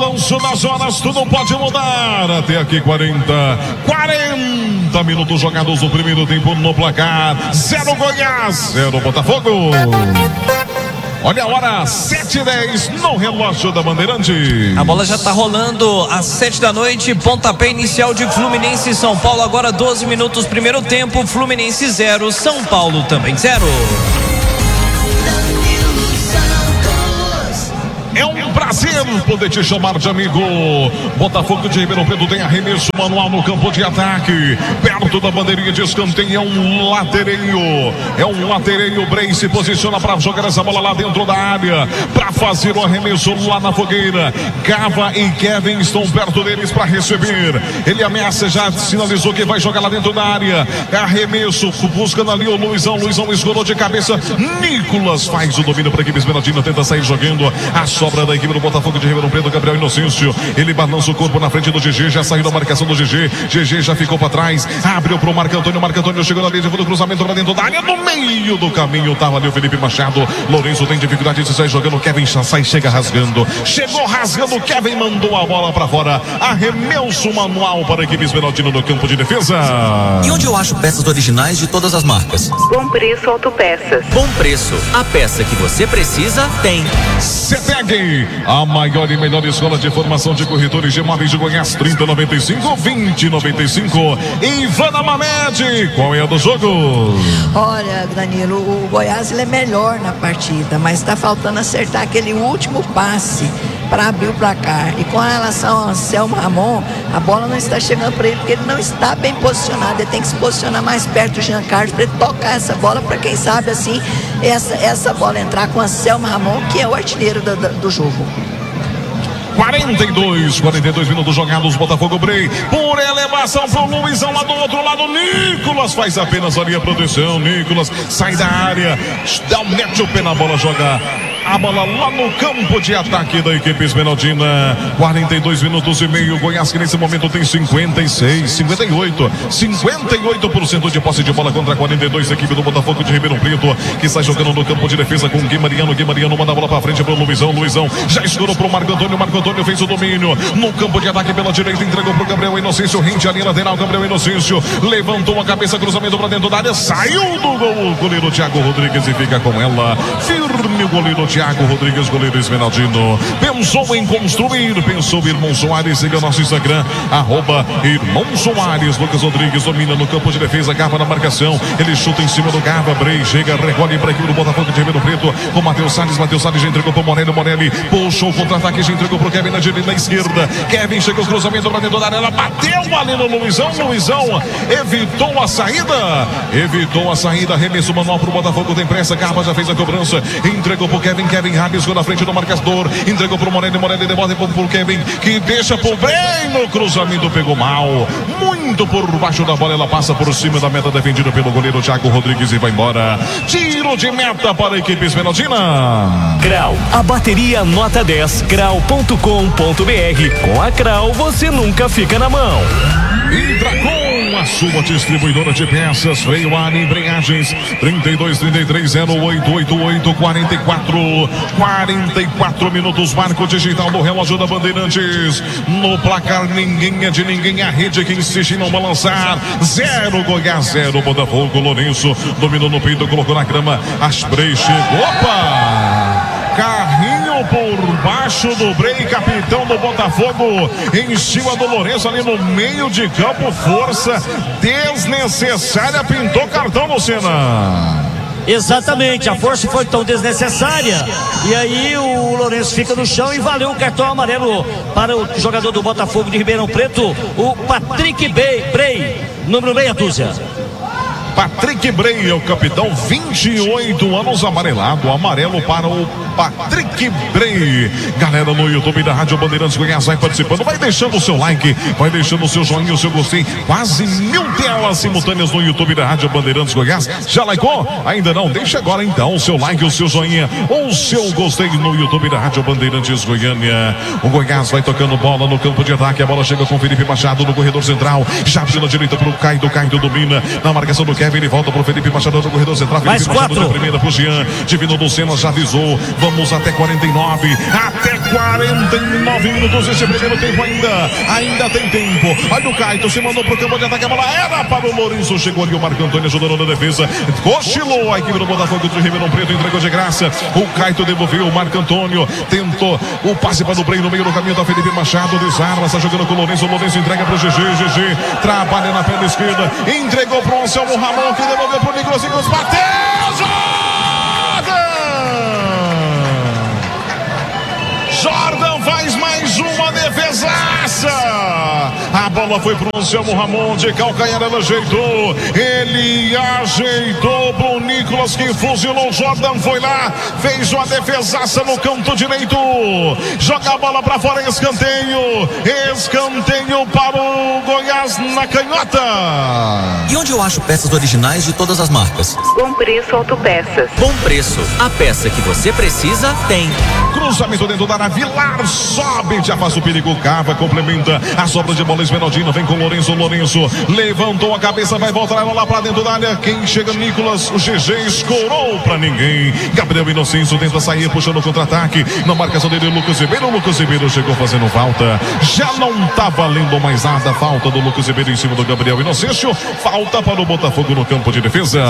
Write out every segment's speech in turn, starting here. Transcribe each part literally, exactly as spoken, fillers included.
balanço das horas, tudo pode mudar. Até aqui quarenta, quarenta minutos jogados no primeiro tempo no placar. Zero Goiás, zero Botafogo. Olha a hora, sete e dez no relógio da Bandeirante. A bola já tá rolando às sete da noite. Pontapé inicial de Fluminense e São Paulo. Agora doze minutos, primeiro tempo. Fluminense zero, São Paulo também zero. É um prazer poder te chamar de amigo. Botafogo de Ribeirão Preto tem arremesso manual no campo de ataque. Perto da bandeirinha de escanteio, é um latereio. É um latereio. Bray se posiciona para jogar essa bola lá dentro da área, para fazer o arremesso lá na fogueira. Gava e Kevin estão perto deles para receber. Ele ameaça, já sinalizou que vai jogar lá dentro da área. É arremesso, buscando ali o Luizão. Luizão escorou de cabeça. Nicolas faz o domínio para a equipe esmeraldina, tenta sair jogando. A sobra da equipe do Botafogo de Ribeirão Preto, Gabriel Inocêncio. Ele balança o corpo na frente do G G, já saiu da marcação do G G. G G já ficou para trás, abriu pro Marco Antônio. Marco Antônio chegou na linha do cruzamento para dentro da área. No meio do caminho tava ali o Felipe Machado. Lourenço tem dificuldade de sair jogando. Kevin sai, chega rasgando. Chegou rasgando. Kevin mandou a bola para fora. Arremesso manual para a equipe esmeraldina no campo de defesa. E onde eu acho peças originais de todas as marcas? Bom Preço Autopeças. Bom Preço. A peça que você precisa tem. Ceteg, a maior e melhor escola de formação de corretores de imóveis de Goiás. Trinta noventa e cinco, vinte noventa e cinco. Ivana Mamed, qual é a do jogo? Olha, Danilo, o Goiás ele é melhor na partida, mas está faltando acertar aquele último passe para abrir o placar. E com relação ao Anselmo Ramon, a bola não está chegando para ele porque ele não está bem posicionado. Ele tem que se posicionar mais perto do Jean Carlos para ele tocar essa bola, para quem sabe assim essa, essa bola entrar com o Anselmo Ramon, que é o artilheiro do, do, do jogo. quarenta e dois, quarenta e dois minutos jogados. Botafogo Bray por elevação pro Luizão lá do outro lado. Nicolas faz apenas ali a proteção. Nicolas sai da área, dá, mete o pé na bola, joga a bola lá no campo de ataque da equipe esmeraldina. quarenta e dois minutos e meio. Goiás que nesse momento tem cinquenta e seis, cinquenta e oito, cinquenta e oito por cento de posse de bola contra quarenta e dois. A equipe do Botafogo de Ribeirão Preto que sai jogando no campo de defesa com o Guimariano. Guimariano manda a bola pra frente pro Luizão. Luizão já escorou pro Marco Antônio. Marco Antônio fez o domínio no campo de ataque pela direita, entregou pro Gabriel Inocêncio. Rende a linha lateral. Gabriel Inocêncio levantou a cabeça, cruzamento pra dentro da área, saiu do gol o goleiro Thiago Rodrigues e fica com ela. Firme o goleiro Thiago Rodrigues, goleiro esmeraldino. Pensou em construir, pensou Irmão Soares. Siga nosso Instagram, arroba Irmão Soares. Lucas Rodrigues domina no campo de defesa, Gava na marcação, ele chuta em cima do Gava. Bray chega, recolhe para aqui do Botafogo de Ribeirão Preto com Matheus Salles. Matheus Salles já entregou pro Morelli. Morelli puxou o contra-ataque, já entregou pro Kevin na direita, na esquerda. Kevin chegou, cruzamento para dentro da área, ela bateu ali no Luizão. Luizão evitou a saída, evitou a saída. Arremesso manual pro Botafogo, tem pressa. Gava já fez a cobrança, entregou pro Kevin. Kevin rabiscou na frente do marcador, entregou pro Morelli. Morelli devolve pro Kevin, que deixa pro Bray no cruzamento, pegou mal, muito por baixo da bola, ela passa por cima da meta, defendida pelo goleiro Thiago Rodrigues e vai embora. Tiro de meta para a equipe esmeraldina. Grau, a bateria nota dez, grau ponto com ponto br. Com a Grau você nunca fica na mão. Intracom, a sua distribuidora de peças, freio ar e embreagens. Trinta e dois, trinta e três, zero oito oito oito, quarenta e quatro, quarenta e quatro minutos. Marco digital do relógio da Bandeirantes. No placar ninguém é de ninguém, a rede que insiste em não balançar. Zero Goiás, zero Botafogo. Lourenço dominou no peito, colocou na grama. Asprey chegou, opa! Carrinho por baixo do Bray, capitão do Botafogo, em cima do Lourenço ali no meio de campo. Força desnecessária, pintou cartão, Lucena. Exatamente, a força foi tão desnecessária e aí o Lourenço fica no chão e valeu o cartão amarelo para o jogador do Botafogo de Ribeirão Preto, o Patrick Bray, número meia dúzia. Patrick Bray é o capitão, vinte e oito anos, amarelado, amarelo para o Patrick Bray. Galera no YouTube da Rádio Bandeirantes Goiás vai participando, vai deixando o seu like, vai deixando o seu joinha, o seu gostei. Quase mil telas simultâneas no YouTube da Rádio Bandeirantes Goiás. Já likeou? Ainda não? Deixa agora então o seu like, o seu joinha ou o seu gostei no YouTube da Rádio Bandeirantes Goiânia. O Goiás vai tocando bola no campo de ataque, a bola chega com Felipe Machado no corredor central, já pela direita pro Caido, Caido domina na marcação do Kevin, ele volta pro Felipe Machado no corredor central. Mais Felipe Machado quatro. de primeira pro Jean, divino do Senna, já visou, Vamos até quarenta e nove. Até quarenta e nove minutos desse primeiro tempo ainda. Ainda tem tempo. Olha o Caito, se mandou pro campo de ataque. A bola era para o Lourenço. Chegou ali o Marco Antônio ajudando na defesa. Cochilou a equipe do Botafogo de Ribeirão Preto. Entregou de graça. O Caito devolveu. O Marco Antônio tentou o passe para o Brei no meio do caminho da Felipe Machado. Desarma, está jogando com o Lourenço. O Lourenço entrega para o G G. G G trabalha na perna esquerda. Entregou para o Anselmo Ramon, que devolveu para o Nicolas. Nicolas bateu. Jordan faz mais uma defesaça. A bola foi pro Anselmo Ramon, de calcanhar ela ajeitou. Ele ajeitou pro Nicolas, que fuzilou. O Jordan foi lá, fez uma defesaça no canto direito. Joga a bola pra fora, escanteio. Escanteio para o Goiás na canhota. E onde eu acho peças originais de todas as marcas? Bom Preço Autopeças. Bom Preço. A peça que você precisa tem. Cruzamento dentro da área. Vilar sobe, já faz o perigo. Cava, complementa a sobra de bola. Esmeraldino vem com o Lourenço. Lourenço levantou a cabeça, vai voltar ela lá pra dentro da área. Quem chega? Nicolas. O G G escorou pra ninguém. Gabriel Inocêncio tenta sair, puxando o contra-ataque. Na marcação dele, Lucas Ribeiro. O Lucas Ribeiro chegou fazendo falta. Já não tá valendo mais nada. Falta do Lucas Ribeiro em cima do Gabriel Inocêncio. Falta para o Botafogo no campo de defesa.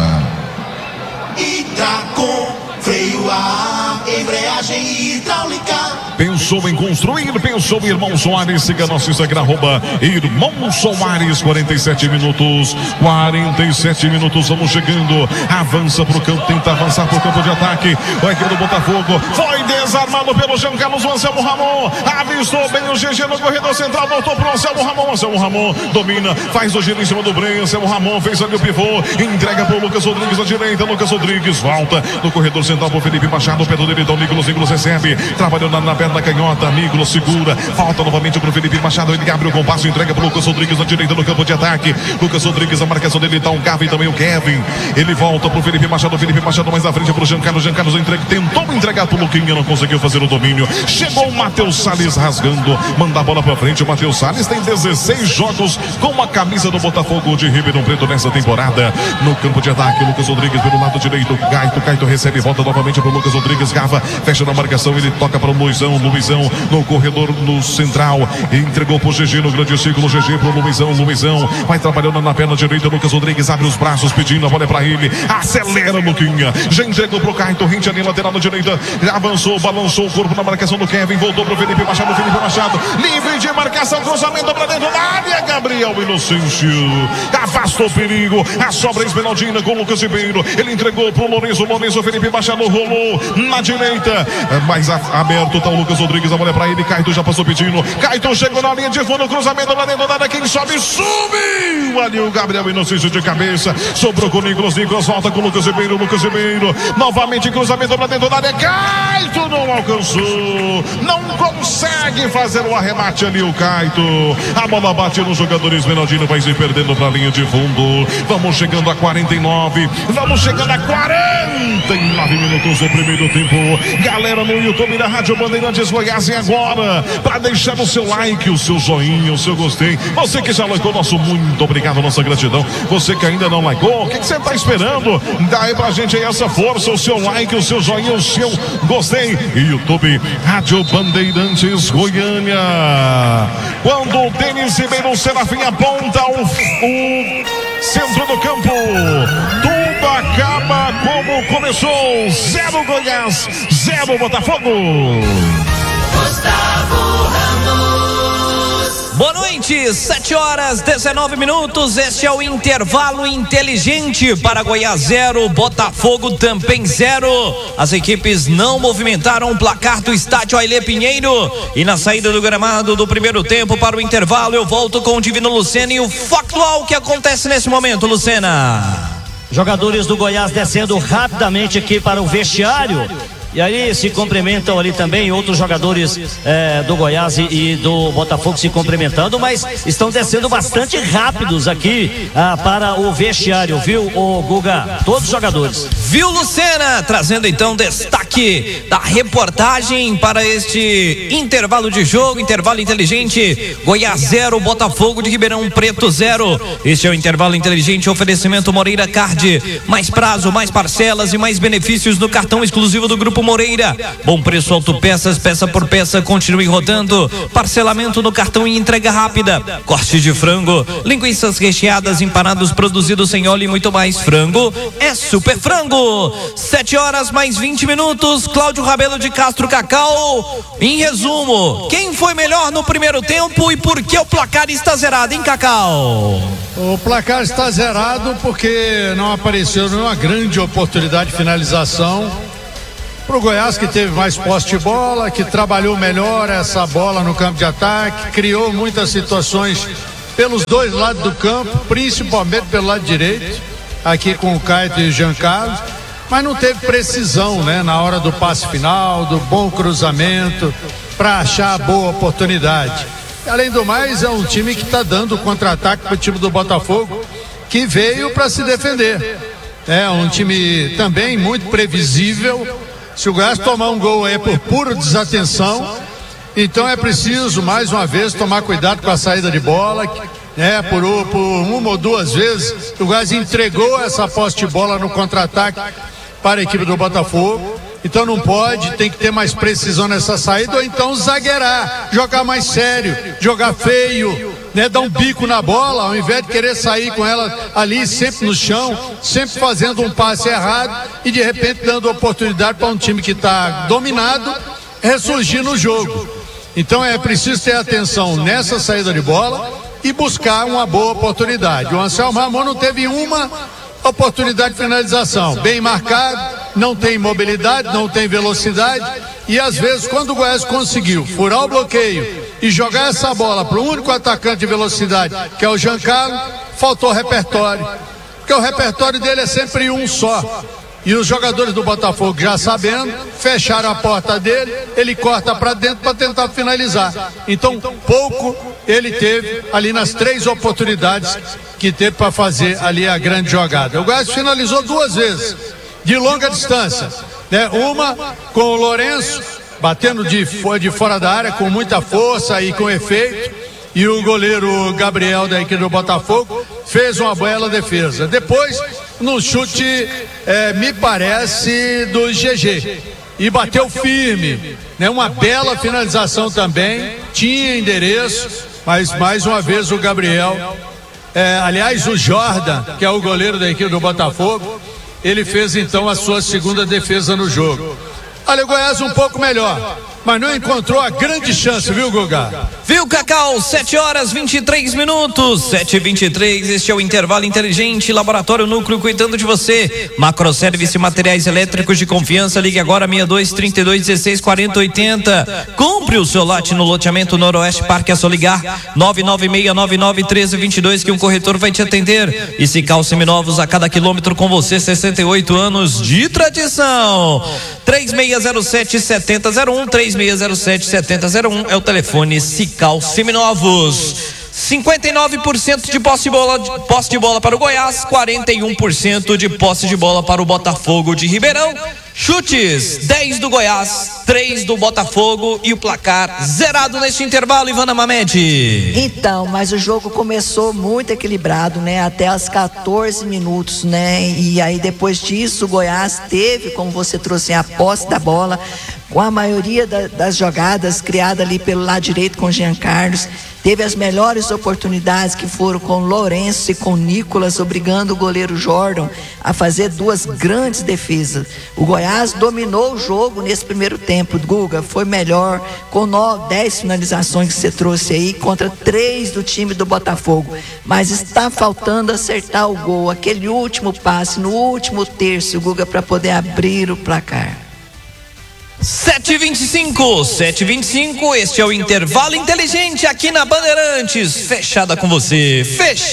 Hidracon, freio a ar, embreagem hidráulica. Pensou em construir, pensou em Irmão Soares. Siga nosso Instagram, arroba Irmão Soares. quarenta e sete minutos, quarenta e sete minutos, vamos chegando. Avança pro campo, tenta avançar pro campo de ataque. O equipe do Botafogo foi desarmado pelo Jean Carlos. O Anselmo Ramon avistou bem o G G no corredor central, voltou pro Anselmo Ramon. Anselmo Ramon domina, faz o giro em cima do Brei. Anselmo Ramon fez ali o pivô, entrega pro Lucas Rodrigues na direita. Lucas Rodrigues volta no corredor central pro Felipe Machado, perto dele, então Nicolas. Nicolas recebe, trabalhando na, na perna canhota. Nicolas segura, falta novamente pro Felipe Machado. Ele abre o compasso, entrega pro Lucas Rodrigues na direita no campo de ataque. Lucas Rodrigues, a marcação dele tá um Gavin, também o Kevin. Ele volta pro Felipe Machado. Felipe Machado mais na frente pro Jean Carlos. Jean Carlos entrega, tentou entregar pro Luquinha, não conseguiu fazer o domínio. Chegou o Matheus Salles rasgando, manda a bola pra frente. O Matheus Salles tem dezesseis jogos com a camisa do Botafogo de Ribeirão Preto nessa temporada. No campo de ataque, Lucas Rodrigues pelo lado direito. Caito, Caito recebe, volta novamente pro Lucas Rodrigues. Gava, fecha na marcação, ele toca para o Luizão. Luizão no corredor no central, entregou pro G G no grande círculo. G G pro Luizão. Luizão vai trabalhando na perna direita. Lucas Rodrigues abre os braços pedindo a bola para ele, acelera Luquinha, já entregou pro Caito. Rente ali lateral na direita, avançou, balançou o corpo na marcação do Kevin, voltou pro Felipe Machado. Felipe Machado livre de marcação, cruzamento para dentro da área. Gabriel Inocêncio afastou o perigo, a sobra Esmeraldina com o Lucas Ribeiro. Ele entregou pro Lourenço. Lourenço, Felipe Machado rolou na direita, mais a, aberto tá o Lucas Rodrigues, a bola é pra ele. Caito já passou pedindo, Caito chegou na linha de fundo, cruzamento lá dentro da área. Quem sobe, subiu ali o Gabriel Inocêncio de cabeça, sobrou com o Nicolas. Nicolas volta com o Lucas Ribeiro. Lucas Ribeiro novamente, cruzamento pra dentro da área. Caito não alcançou, não consegue fazer o arremate ali o Caito. A bola bate no jogador Esmeraldino, vai se perdendo pra linha de fundo. Vamos chegando a quarenta e nove, vamos chegando a quarenta e nove minutos do primeiro tempo. Galera no YouTube da Rádio Bandeirantes Goiás, e agora para deixar o seu like, o seu joinha, o seu gostei. Você que já likeou, nosso muito obrigado, nossa gratidão. Você que ainda não likeou, o que você tá esperando? Dá aí pra gente aí essa força, o seu like, o seu joinha, o seu gostei. YouTube Rádio Bandeirantes Goiânia. Quando o Denis Ribeiro Serafim aponta o, o centro do campo, tudo acaba como começou. Zero Goiás, zero Botafogo. Gustavo Ramos. Boa noite, sete horas dezenove minutos. Este é o intervalo inteligente. para Goiás zero, Botafogo também zero. As equipes não movimentaram o placar do estádio Ailê Pinheiro. E na saída do gramado do primeiro tempo para o intervalo, eu volto com o Divino Lucena e o factual que acontece nesse momento, Lucena. Jogadores do Goiás descendo rapidamente aqui para o vestiário. E aí se complementam ali também outros jogadores é, do Goiás e, e do Botafogo se complementando, mas estão descendo bastante rápidos aqui ah, para o vestiário, viu, o Guga? Todos os jogadores. Viu, Lucena? Trazendo então destaque da reportagem para este intervalo de jogo, intervalo inteligente. Goiás zero, Botafogo de Ribeirão Preto zero. Este é o intervalo inteligente, oferecimento Moreira Card. Mais prazo, mais parcelas e mais benefícios no cartão exclusivo do Grupo Moreira. Bom preço, autopeças, peça por peça, continue rodando. Parcelamento no cartão e entrega rápida. Corte de frango, linguiças recheadas, empanados produzidos sem óleo e muito mais. Frango é Super Frango. Sete horas mais vinte minutos. Cláudio Rabelo de Castro Cacau. Em resumo, quem foi melhor no primeiro tempo e por que o placar está zerado, hein, Cacau? O placar está zerado porque não apareceu nenhuma grande oportunidade de finalização para o Goiás, que teve mais posse de bola, que trabalhou melhor essa bola no campo de ataque, criou muitas situações pelos dois lados do campo, principalmente pelo lado direito, aqui com o Caio e o Jean Carlos, mas não teve precisão, né, na hora do passe final, do bom cruzamento, para achar a boa oportunidade. Além do mais, é um time que está dando contra-ataque para o time do Botafogo, que veio para se defender. É um time também muito previsível. Se o Goiás tomar um gol aí por pura desatenção, então é preciso, mais uma vez, tomar cuidado com a saída de bola, né? Por, por uma ou duas vezes, o Goiás entregou essa posse de bola no contra-ataque para a equipe do Botafogo. Então não pode, tem que ter mais precisão nessa saída, ou então zagueirar, jogar mais sério, jogar feio, né? Dar um bico na bola, ao invés de querer sair com ela ali sempre no chão, sempre fazendo um passe errado e de repente dando oportunidade para um time que está dominado ressurgir no jogo. Então é preciso ter atenção nessa saída de bola e buscar uma boa oportunidade. O Anselmo Ramon não teve uma oportunidade de finalização, bem marcado, não tem mobilidade, não tem velocidade, e às vezes quando o Goiás conseguiu furar o bloqueio e jogar essa bola para o único atacante de velocidade, que é o Jean Carlos, faltou repertório, porque o repertório dele é sempre um só. E os jogadores do Botafogo, já sabendo, fecharam a porta dele, ele corta para dentro para tentar finalizar. Então, pouco ele teve ali nas três oportunidades que teve para fazer ali a grande jogada. O Goiás finalizou duas vezes, de longa distância, né? Uma com o Lourenço, batendo de, de fora da área com muita força e com efeito, e o goleiro Gabriel da equipe do Botafogo fez uma bela defesa. Depois, no chute, é, me parece, do G G, e bateu firme, né? Uma bela finalização também, tinha endereço, mas mais uma vez o Gabriel, é, aliás o Jordan, que é o goleiro da equipe do Botafogo, ele fez então a sua segunda defesa no jogo. Olha, o Goiás um pouco melhor, mas não encontrou a grande chance, viu, Guga? Viu, Cacau? sete horas vinte e três minutos, sete e vinte e três, este é o Intervalo Inteligente, Laboratório Núcleo cuidando de você. Macroservice Materiais Elétricos de Confiança, ligue agora sessenta e dois, trinta e dois, dezesseis, quarenta, oitenta. Compre o seu lote no loteamento Noroeste Parque a Soligar, nove nove seis nove nove um três dois dois, que um corretor vai te atender. E Cical Seminovos, a cada quilômetro com você, sessenta e oito anos de tradição. três seis zero sete, sete zero zero um, três seis zero sete, sete zero zero um é o telefone Cical Seminovos. cinquenta e nove por cento de posse de bola, de posse de bola para o Goiás, quarenta e um por cento de posse de bola para o Botafogo de Ribeirão. Chutes, dez do Goiás, três do Botafogo e o placar zerado neste intervalo, Ivana Mamed. Então, mas o jogo começou muito equilibrado, né? Até os quatorze minutos, né? E aí depois disso o Goiás teve, como você trouxe, a posse da bola, com a maioria da, das jogadas criadas ali pelo lado direito com o Jean Carlos. Teve as melhores oportunidades que foram com o Lourenço e com o Nicolas, obrigando o goleiro Jordan a fazer duas grandes defesas. O Goiás dominou o jogo nesse primeiro tempo. Guga, foi melhor, com nove, dez finalizações que você trouxe aí, contra três do time do Botafogo. Mas está faltando acertar o gol, aquele último passe, no último terço, Guga, para poder abrir o placar. sete e vinte e cinco, sete e vinte e cinco, este é o Intervalo Inteligente aqui na Bandeirantes. Fechada com você, fechada.